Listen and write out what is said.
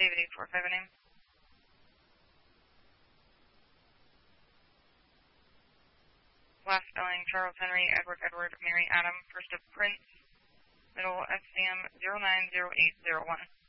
David 845 name. Last spelling, Charles Henry, Edward, Mary Adam, first of Prince, middle FCM 090801.